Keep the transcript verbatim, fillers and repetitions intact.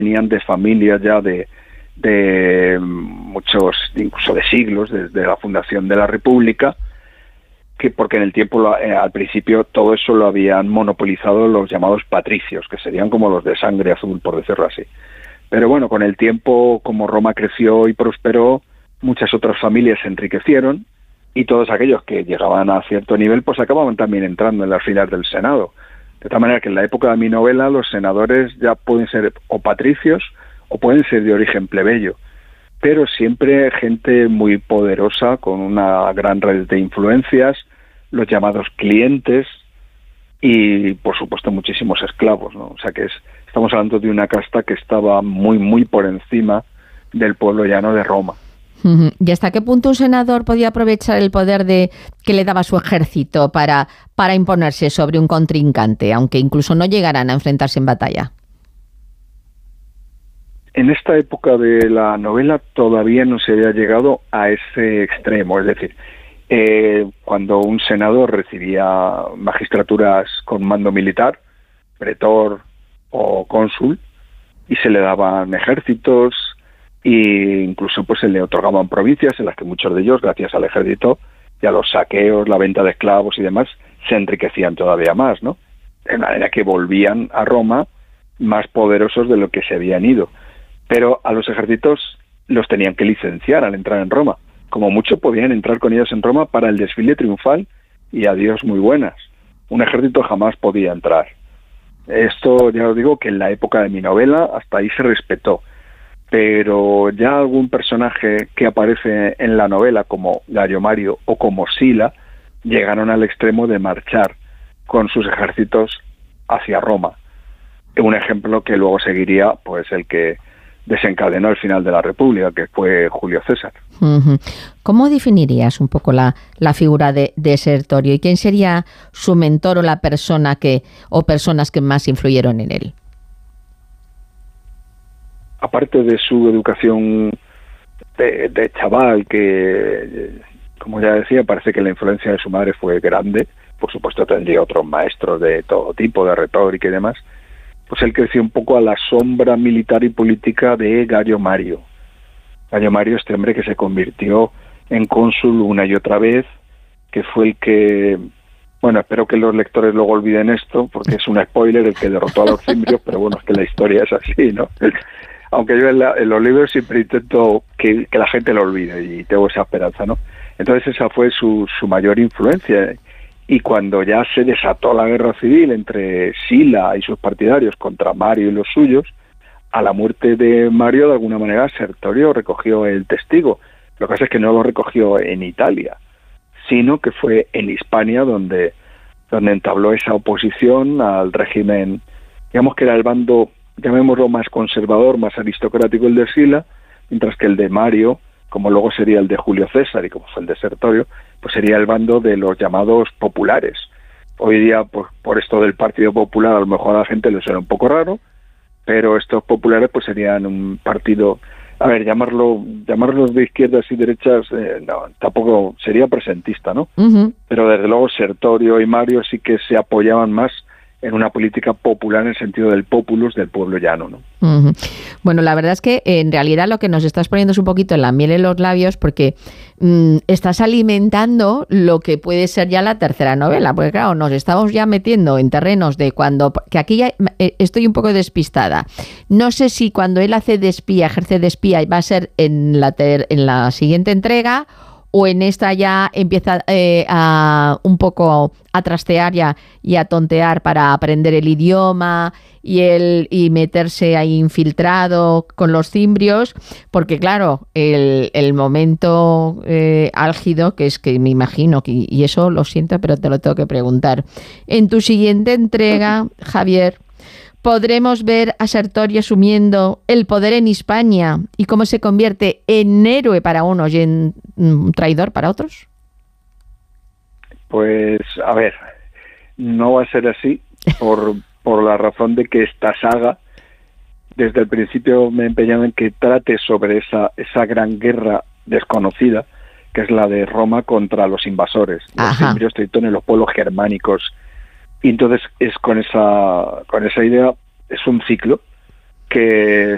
venían de familias ya de, de muchos, incluso de siglos, desde la fundación de la República, que porque en el tiempo, eh, al principio, todo eso lo habían monopolizado los llamados patricios, que serían como los de sangre azul, por decirlo así. Pero bueno, con el tiempo, como Roma creció y prosperó, muchas otras familias se enriquecieron, y todos aquellos que llegaban a cierto nivel, pues acababan también entrando en las filas del Senado. De tal manera que en la época de mi novela, los senadores ya pueden ser o patricios o pueden ser de origen plebeyo, pero siempre gente muy poderosa, con una gran red de influencias, los llamados clientes y, por supuesto, muchísimos esclavos, ¿no? O sea que es, estamos hablando de una casta que estaba muy, muy por encima del pueblo llano de Roma. ¿Y hasta qué punto un senador podía aprovechar el poder de que le daba su ejército para, para imponerse sobre un contrincante, aunque incluso no llegaran a enfrentarse en batalla? En esta época de la novela todavía no se había llegado a ese extremo, es decir, eh, cuando un senador recibía magistraturas con mando militar, pretor o cónsul, y se le daban ejércitos, e incluso pues se le otorgaban provincias en las que muchos de ellos, gracias al ejército y a los saqueos, la venta de esclavos y demás, se enriquecían todavía más, ¿no? De manera que volvían a Roma más poderosos de lo que se habían ido. Pero a los ejércitos los tenían que licenciar al entrar en Roma. Como mucho podían entrar con ellos en Roma para el desfile triunfal y adiós muy buenas. Un ejército jamás podía entrar. Esto ya os digo que en la época de mi novela hasta ahí se respetó. Pero ya algún personaje que aparece en la novela como Gayo Mario o como Sila llegaron al extremo de marchar con sus ejércitos hacia Roma. Un ejemplo que luego seguiría pues el que desencadenó el final de la República, que fue Julio César. Uh-huh. ¿Cómo definirías un poco la, la figura de, de Sertorio y quién sería su mentor o la persona que o personas que más influyeron en él? Aparte de su educación de, de chaval, que, como ya decía, parece que la influencia de su madre fue grande, por supuesto tendría otros maestros de todo tipo, de retórica y demás, pues él creció un poco a la sombra militar y política de Gayo Mario. Gayo Mario, este hombre que se convirtió en cónsul una y otra vez, que fue el que, bueno, espero que los lectores luego olviden esto, porque es un spoiler, el que derrotó a los cimbrios, pero bueno, es que la historia es así, ¿no? Aunque yo en, la, en los libros siempre intento que, que la gente lo olvide y tengo esa esperanza, ¿no? Entonces esa fue su, su mayor influencia. Y cuando ya se desató la guerra civil entre Sila y sus partidarios contra Mario y los suyos, a la muerte de Mario, de alguna manera, Sertorio recogió el testigo. Lo que pasa es que no lo recogió en Italia, sino que fue en Hispania donde, donde entabló esa oposición al régimen, digamos que era el bando, llamémoslo más conservador, más aristocrático el de Sila, mientras que el de Mario, como luego sería el de Julio César y como fue el de Sertorio, pues sería el bando de los llamados populares. Hoy día, pues, por esto del Partido Popular, a lo mejor a la gente le suena un poco raro, pero estos populares pues serían un partido, a ver, llamarlo llamarlos de izquierdas y derechas, eh, no, tampoco sería presentista, ¿no? Uh-huh. Pero desde luego Sertorio y Mario sí que se apoyaban más en una política popular en el sentido del populus, del pueblo llano, ¿no? Uh-huh. Bueno, la verdad es que en realidad lo que nos estás poniendo es un poquito en la miel en los labios porque mmm, estás alimentando lo que puede ser ya la tercera novela, porque claro, nos estamos ya metiendo en terrenos de cuando, que aquí ya estoy un poco despistada. No sé si cuando él hace de espía, ejerce de espía, va a ser en la, ter, en la siguiente entrega o en esta ya empieza eh, a un poco a trastear ya y a tontear para aprender el idioma y el y meterse ahí infiltrado con los cimbrios, porque claro, el, el momento eh, álgido, que es que me imagino, que, y eso lo siento, pero te lo tengo que preguntar, en tu siguiente entrega, Javier, ¿podremos ver a Sertorio asumiendo el poder en Hispania y cómo se convierte en héroe para unos y en un traidor para otros? Pues, a ver, no va a ser así por, por la razón de que esta saga, desde el principio me he empeñado en que trate sobre esa, esa gran guerra desconocida, que es la de Roma contra los invasores, los cimbrios, tritones, los pueblos germánicos. Y entonces es con esa con esa idea, es un ciclo que